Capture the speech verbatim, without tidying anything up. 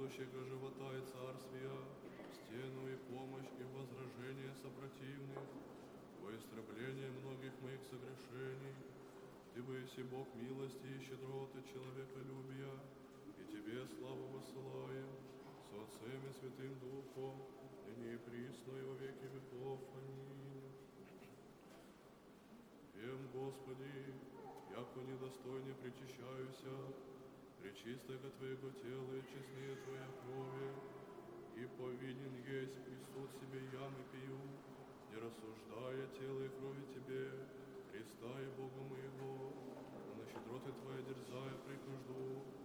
сущего живота и царствия, стену и помощь и возражение сопротивных, во истребление многих моих согрешений. Ты бы еси Бог милости и щедроты человеколюбия, и Тебе славу высылаем, с Отцем и Святым Духом, ныне и присно и во веки веков. Аминь. Вем, Господи, яко недостойно причащаюся, пречистого Твоего тела и честнее Твоя крови, и повинен есть присуд себе ям и пью, не рассуждая тело и крови Тебе, Христа и Бога моего, но на щедроты Твоя дерзая прихожду,